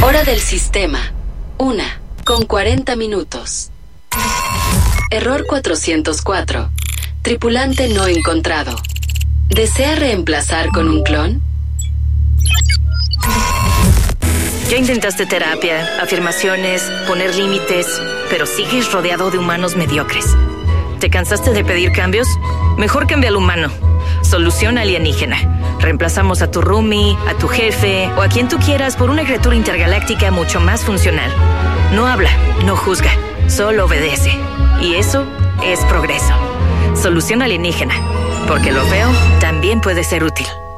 Hora del sistema. 1:40. Error 404. Tripulante no encontrado. ¿Desea reemplazar con un clon? Ya intentaste terapia, afirmaciones, poner límites, pero sigues rodeado de humanos mediocres. ¿Te cansaste de pedir cambios? Mejor cambia al humano. Solución alienígena. Reemplazamos a tu roomie, a tu jefe o a quien tú quieras por una criatura intergaláctica mucho más funcional. No habla, no juzga, solo obedece. Y eso es progreso. Solución alienígena. Porque lo feo también puede ser útil.